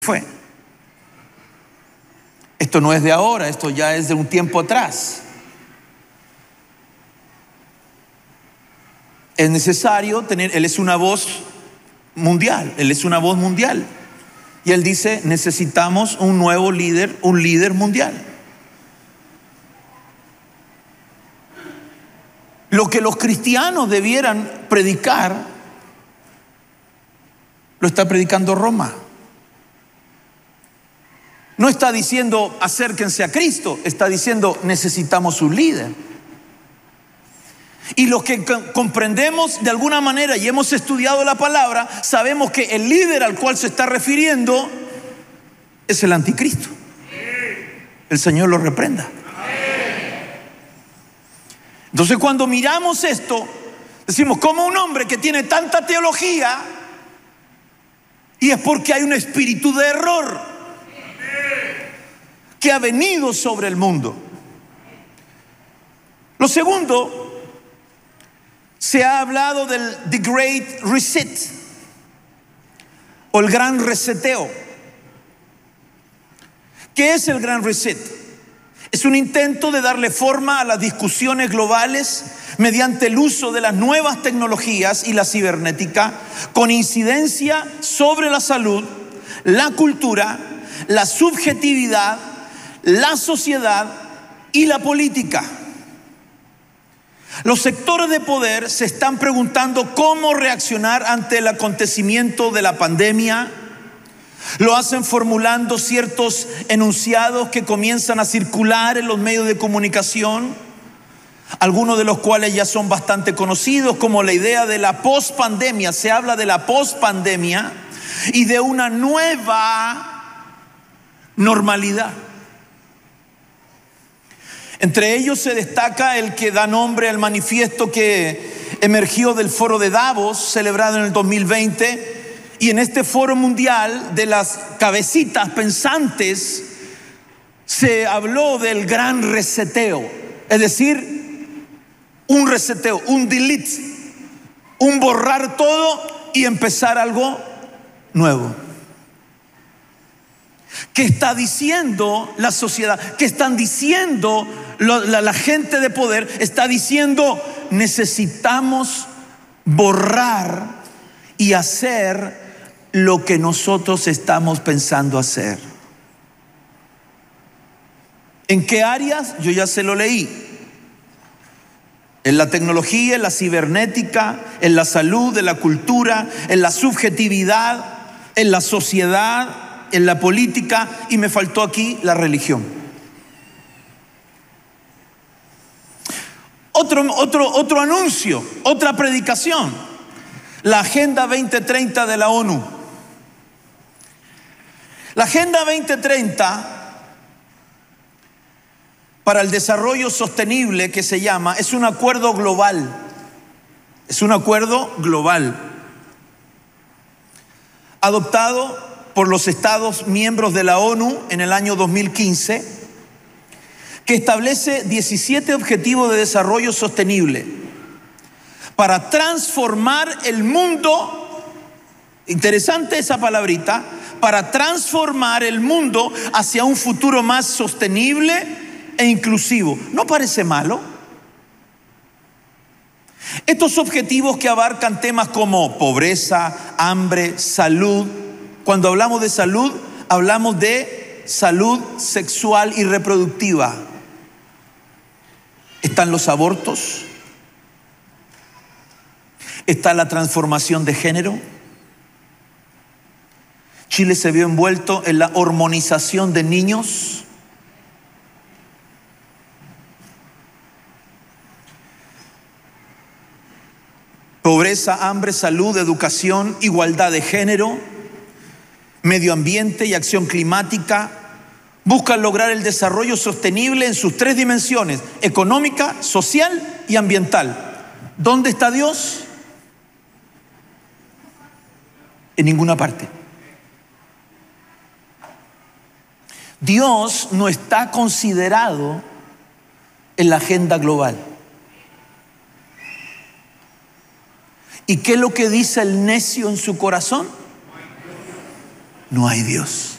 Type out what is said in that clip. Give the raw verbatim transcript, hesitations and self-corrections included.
fue. Esto no es de ahora, esto ya es de un tiempo atrás. Es necesario tener, Él es una voz mundial, Él es una voz mundial. Y Él dice, necesitamos un nuevo líder, un líder mundial. Lo que los cristianos debieran predicar, lo está predicando Roma. No está diciendo acérquense a Cristo, está diciendo necesitamos un líder. Y los que comprendemos de alguna manera y hemos estudiado la palabra, sabemos que el líder al cual se está refiriendo es el anticristo. El Señor lo reprenda. Entonces, cuando miramos esto, decimos, ¿cómo un hombre que tiene tanta teología? Y es porque hay un espíritu de error que ha venido sobre el mundo. Lo segundo, se ha hablado del The Great Reset o el gran reseteo. ¿Qué es el gran reset? Es un intento de darle forma a las discusiones globales mediante el uso de las nuevas tecnologías y la cibernética, con incidencia sobre la salud, la cultura, la subjetividad, la sociedad y la política. Los sectores de poder se están preguntando cómo reaccionar ante el acontecimiento de la pandemia. Lo hacen formulando ciertos enunciados que comienzan a circular en los medios de comunicación, algunos de los cuales ya son bastante conocidos, como la idea de la pospandemia. Se habla de la pospandemia y de una nueva normalidad. Entre ellos se destaca el que da nombre al manifiesto que emergió del foro de Davos, celebrado en el dos mil veinte. Y en este foro mundial de las cabecitas pensantes se habló del gran reseteo. Es decir, un reseteo, un delete, un borrar todo y empezar algo nuevo. ¿Qué está diciendo la sociedad? ¿Qué están diciendo la, la, la gente de poder? Está diciendo, necesitamos borrar y hacer lo que nosotros estamos pensando hacer. ¿En qué áreas? Yo ya se lo leí. En la tecnología, en la cibernética, en la salud, en la cultura, en la subjetividad, en la sociedad, en la política, y me faltó aquí la religión. Otro, otro, otro anuncio, otra predicación, la Agenda veinte treinta de la ONU. La Agenda veinte treinta para el desarrollo sostenible, que se llama, es un acuerdo global. Es un acuerdo global adoptado por los Estados miembros de la ONU en el año dos mil quince, que establece diecisiete objetivos de desarrollo sostenible para transformar el mundo. Interesante esa palabrita, para transformar el mundo hacia un futuro más sostenible e inclusivo. ¿No parece malo? Estos objetivos que abarcan temas como pobreza, hambre, salud. Cuando hablamos de salud, hablamos de salud sexual y reproductiva. Están los abortos, está la transformación de género. Chile se vio envuelto en la hormonización de niños. Pobreza, hambre, salud, educación, igualdad de género, medio ambiente y acción climática. Buscan lograr el desarrollo sostenible en sus tres dimensiones: económica, social y ambiental. ¿Dónde está Dios? En ninguna parte. Dios no está considerado en la agenda global. ¿Y qué es lo que dice el necio en su corazón? No hay Dios.